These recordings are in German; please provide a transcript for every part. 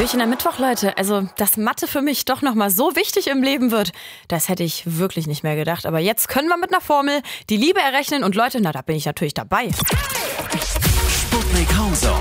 Hallöchen am Mittwoch, Leute. Also, dass Mathe für mich doch nochmal so wichtig im Leben wird, das hätte ich wirklich nicht mehr gedacht. Aber jetzt können wir mit einer Formel die Liebe errechnen und Leute, na, da bin ich natürlich dabei. Sputnik Homezone.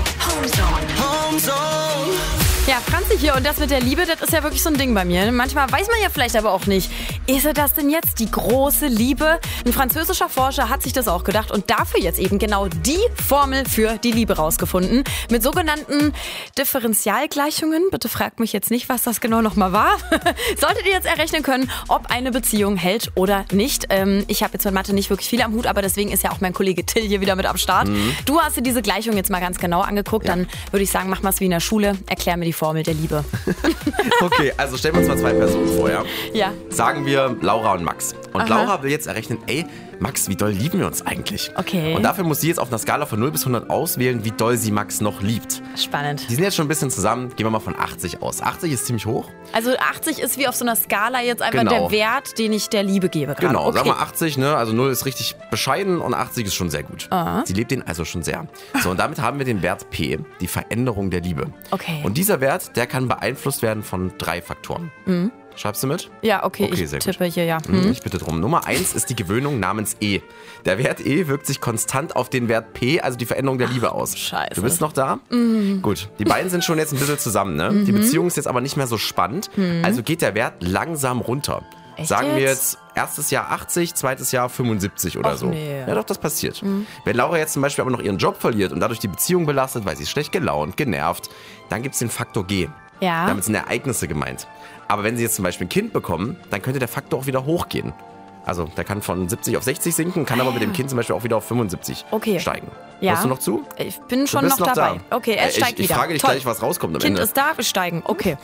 Ja, Franzi hier und das mit der Liebe, das ist ja wirklich so ein Ding bei mir. Manchmal weiß man ja vielleicht aber auch nicht, ist das denn jetzt die große Liebe? Ein französischer Forscher hat sich das auch gedacht und dafür jetzt eben genau die Formel für die Liebe rausgefunden. Mit sogenannten Differentialgleichungen. Bitte fragt mich jetzt nicht, was das genau nochmal war. Solltet ihr jetzt errechnen können, ob eine Beziehung hält oder nicht. Ich habe jetzt mit Mathe nicht wirklich viel am Hut, aber deswegen ist ja auch mein Kollege Till hier wieder mit am Start. Du hast dir diese Gleichung jetzt mal ganz genau angeguckt. Dann würde ich sagen, mach mal es wie in der Schule. Erklär mir die Formel der Liebe. Okay, also stellen wir uns mal zwei Personen vor, ja? Ja. Sagen wir Laura und Max. Und Aha. Laura will jetzt errechnen, ey, Max, wie doll lieben wir uns eigentlich? Okay. Und dafür muss sie jetzt auf einer Skala von 0 bis 100 auswählen, wie doll sie Max noch liebt. Spannend. Die sind jetzt schon ein bisschen zusammen, gehen wir mal von 80 aus. 80 ist ziemlich hoch. Also 80 ist wie auf so einer Skala jetzt einfach Genau. der Wert, den ich der Liebe gebe gerade. Genau, Okay. sagen wir 80, ne? Also 0 ist richtig bescheiden und 80 ist schon sehr gut. Aha. Sie liebt den also schon sehr. So, und damit haben wir den Wert P, die Veränderung der Liebe. Okay. Und dieser Wert, der kann beeinflusst werden von 3 Faktoren. Schreibst du mit? Ja, okay, Okay, ich sehr gut. tippe hier, ja. Ich bitte drum. Nummer 1 ist die Gewöhnung namens E. Der Wert E wirkt sich konstant auf den Wert P, also die Veränderung der Liebe aus. Scheiße. Du bist noch da? Gut. Die beiden sind schon jetzt ein bisschen zusammen, ne? Die Beziehung ist jetzt aber nicht mehr so spannend, also geht der Wert langsam runter. Echt Sagen wir jetzt? jetzt erstes Jahr 80, zweites Jahr 75 oder Och, so. nee. Ja doch, das passiert. Wenn Laura jetzt zum Beispiel aber noch ihren Job verliert und dadurch die Beziehung belastet, weil sie ist schlecht gelaunt, genervt, dann gibt es den Faktor G. Ja. Damit sind Ereignisse gemeint. Aber wenn sie jetzt zum Beispiel ein Kind bekommen, dann könnte der Faktor auch wieder hochgehen. Also der kann von 70 auf 60 sinken, kann aber mit dem Kind zum Beispiel auch wieder auf 75 Okay. steigen. Ja. Hörst du noch zu? Ich bin Du schon bist noch dabei. da. Okay, es steigt ich wieder. frage dich Toll. gleich, was rauskommt am Kind Ende. ist da, wir steigen. Okay.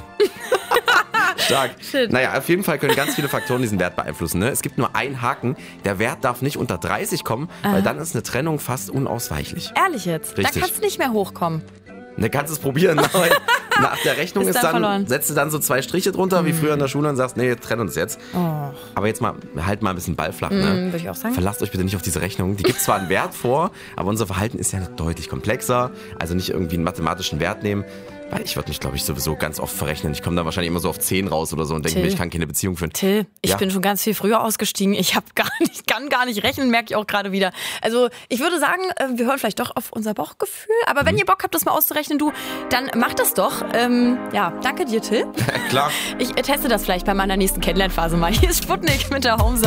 Stark. Shit. Naja, auf jeden Fall können ganz viele Faktoren diesen Wert beeinflussen. Ne? Es gibt nur einen Haken. Der Wert darf nicht unter 30 kommen, weil dann ist eine Trennung fast unausweichlich. Ehrlich jetzt? Richtig. Da kannst du nicht mehr hochkommen. Ne, kannst es probieren. Aber nach der Rechnung Ist ist dann dann, verloren. setzt du dann so 2 Striche drunter, wie früher in der Schule und sagst, nee, wir trennen uns jetzt. Oh. Aber jetzt mal, halt mal ein bisschen Ball flach, ne? Würde ich auch sagen. Verlasst euch bitte nicht auf diese Rechnung. Die gibt zwar einen Wert vor, aber unser Verhalten ist ja deutlich komplexer. Also nicht irgendwie einen mathematischen Wert nehmen. Weil ich würde mich, glaube ich, sowieso ganz oft verrechnen. Ich komme da wahrscheinlich immer so auf 10 raus oder so und denke Till. mir, ich kann keine Beziehung führen. Till, ich Ja. bin schon ganz viel früher ausgestiegen. Ich kann gar nicht rechnen, merke ich auch gerade wieder. Also ich würde sagen, wir hören vielleicht doch auf unser Bauchgefühl. Aber wenn ihr Bock habt, das mal auszurechnen, dann macht das doch. Ja, danke dir, Till. Klar. Ich teste das vielleicht bei meiner nächsten Kennenlernphase mal. Hier ist Sputnik mit der Homezone.